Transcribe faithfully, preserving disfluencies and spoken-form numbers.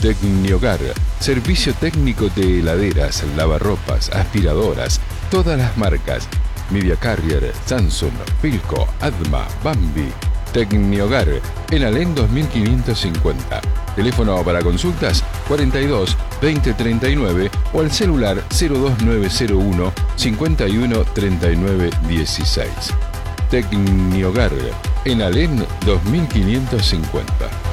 Tecnihogar, servicio técnico de heladeras, lavarropas, aspiradoras, todas las marcas. Media Carrier, Samsung, Philco, Adma, Bambi. Tecnihogar, en Alén dos mil quinientos cincuenta. Teléfono para consultas cuarenta y dos, veinte treinta y nueve o al celular cero dos nueve cero uno, cincuenta y uno, treinta y nueve dieciséis. Tecnihogar, en Alén dos mil quinientos cincuenta.